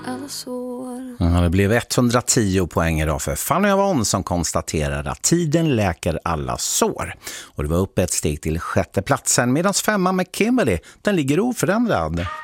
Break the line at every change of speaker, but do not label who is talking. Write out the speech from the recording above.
alla sår.
Det blev 110 poäng idag för Fanny Avon som konstaterade att tiden läker alla sår. Och det var upp ett steg till 6:e platsen medan 5:an med Kimberly, den ligger oförändrad.